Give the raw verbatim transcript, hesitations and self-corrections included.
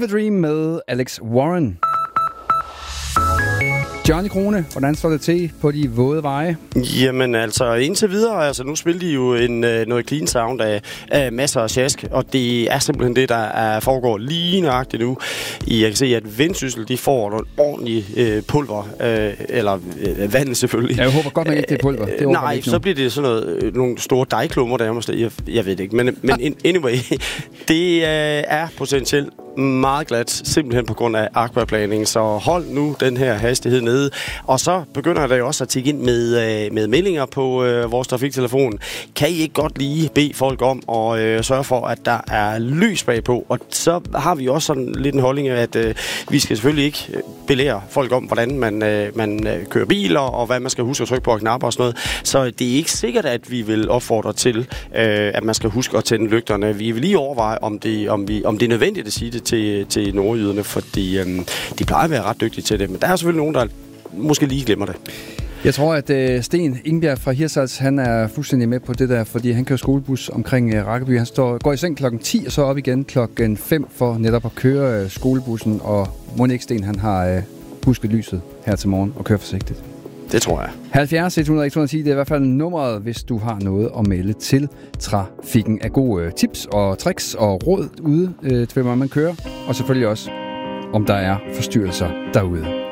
Fever Dream med Alex Warren. Johnny Krone, hvordan står det til på de våde veje? Jamen altså, indtil videre, altså nu spiller de jo en, noget clean sound af, af masser af sjask, og det er simpelthen det, der er, foregår lige nøjagtigt nu. Jeg kan se, at Vendsyssel, de får nogle ordentlige øh, pulver, øh, eller øh, vand selvfølgelig. Jeg håber godt nok ikke, det er pulver. Det Nej, så bliver det sådan noget, øh, nogle store dejklummer, der måske. Jeg, jeg ved det ikke, men, men anyway, det øh, er potentielt meget glat, simpelthen på grund af aquaplaning, så hold nu den her hastighed nede. Og så begynder der jo også at tikke ind med, med meldinger på øh, vores trafiktelefon. Kan I ikke godt lige bede folk om at øh, sørge for, at der er lys bagpå? Og så har vi også sådan lidt en holdning af, at øh, vi skal selvfølgelig ikke belære folk om, hvordan man, øh, man øh, kører biler, og hvad man skal huske at trykke på knapper og sådan noget. Så det er ikke sikkert, at vi vil opfordre til, øh, at man skal huske at tænde lygterne. Vi vil lige overveje, om det, om vi, om det er nødvendigt at sige det til, til nordjyderne, fordi øh, de plejer at være ret dygtige til det. Men der er selvfølgelig nogen, der måske lige glemmer det. Jeg tror, at øh, Sten Ingbjerg fra Hirtshals, han er fuldstændig med på det der, fordi han kører skolebus omkring øh, Rakkeby. Han står, går i seng klokken ti, og så op igen klokken fem for netop at køre øh, skolebussen. Og mon ikke Sten, han har øh, husket lyset her til morgen og kører forsigtigt. Det tror jeg. halvfjerds et hundrede et hundrede ti, det er i hvert fald nummeret, hvis du har noget at melde til trafikken af gode øh, tips og tricks og råd ude øh, til, hvor man kører. Og selvfølgelig også, om der er forstyrrelser derude.